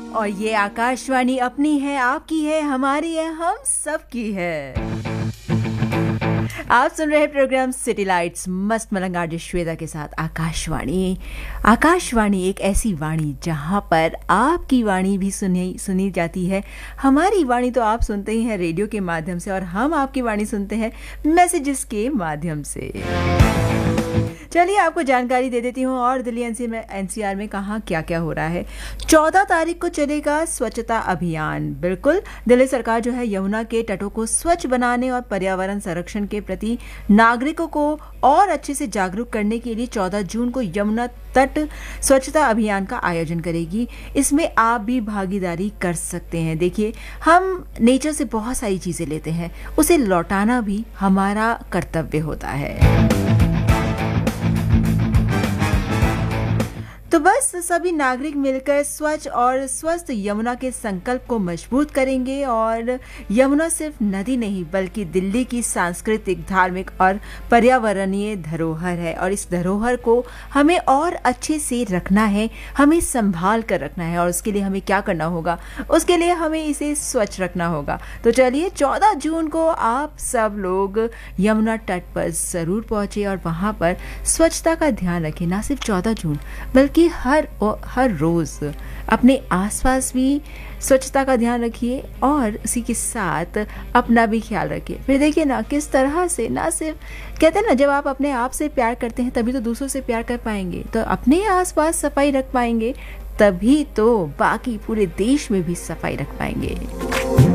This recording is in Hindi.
और ये आकाशवाणी अपनी है, आपकी है, हमारी है, हम सबकी है। आप सुन रहे हैं प्रोग्राम सिटी लाइट्स मस्त मलंग आरजे श्वेता के साथ। आकाशवाणी एक ऐसी वाणी जहां पर आपकी वाणी भी सुनी जाती है। हमारी वाणी तो आप सुनते ही हैं रेडियो के माध्यम से, और हम आपकी वाणी सुनते हैं मैसेजेस के माध्यम से। चलिए आपको जानकारी दे देती हूँ और दिल्ली एनसीआर में कहाँ क्या क्या हो रहा है। 14 तारीख को चलेगा स्वच्छता अभियान। बिल्कुल, दिल्ली सरकार जो है यमुना के तटों को स्वच्छ बनाने और पर्यावरण संरक्षण के प्रति नागरिकों को और अच्छे से जागरूक करने के लिए 14 जून को यमुना तट स्वच्छता अभियान का आयोजन करेगी। इसमें आप भी भागीदारी कर सकते हैं। देखिए, हम नेचर से बहुत सारी चीजें लेते हैं, उसे लौटाना भी हमारा कर्तव्य होता है। तो बस सभी नागरिक मिलकर स्वच्छ और स्वस्थ यमुना के संकल्प को मजबूत करेंगे। और यमुना सिर्फ नदी नहीं बल्कि दिल्ली की सांस्कृतिक, धार्मिक और पर्यावरणीय धरोहर है, और इस धरोहर को हमें और अच्छे से रखना है, हमें संभाल कर रखना है। और उसके लिए हमें क्या करना होगा? उसके लिए हमें इसे स्वच्छ रखना होगा। तो चलिए 14 जून को आप सब लोग यमुना तट पर जरूर पहुंचे और वहां पर स्वच्छता का ध्यान रखें। ना सिर्फ 14 जून बल्कि हर रोज अपने आसपास भी स्वच्छता का ध्यान रखिए और उसी के साथ अपना भी ख्याल रखिए। फिर देखिए ना किस तरह से, ना सिर्फ कहते हैं ना, जब आप अपने आप से प्यार करते हैं तभी तो दूसरों से प्यार कर पाएंगे। तो अपने आसपास सफाई रख पाएंगे तभी तो बाकी पूरे देश में भी सफाई रख पाएंगे।